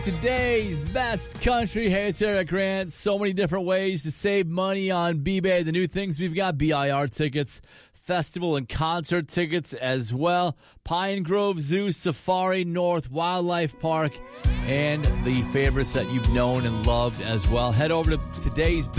Today's best country. Hey, it's Eric Grant. So many different ways to save money on B-Bay. The new things we've got: BIR tickets, festival and concert tickets as well, Pine Grove Zoo, Safari North Wildlife Park, and the favorites that you've known and loved as well. Head over to today's